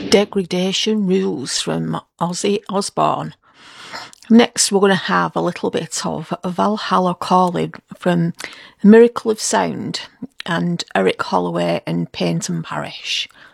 Degradation Rules from Ozzy Osbourne. Next, we're going to have a little bit of Valhalla Calling from The Miracle of Sound and Eric Holloway and Paignton Parish.